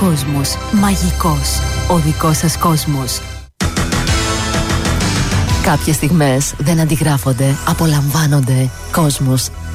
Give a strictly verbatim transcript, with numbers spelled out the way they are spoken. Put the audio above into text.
κόσμος, μαγικός, ο δικός σας κόσμος. Κάποιες στιγμές δεν αντιγράφονται, απολαμβάνονται. Κόσμος,